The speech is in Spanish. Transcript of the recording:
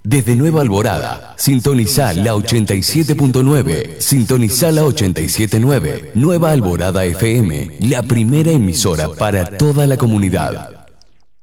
Desde Nueva Alborada, sintonizá la 87.9, sintonizá la 87.9, Nueva Alborada FM, la primera emisora para toda la comunidad.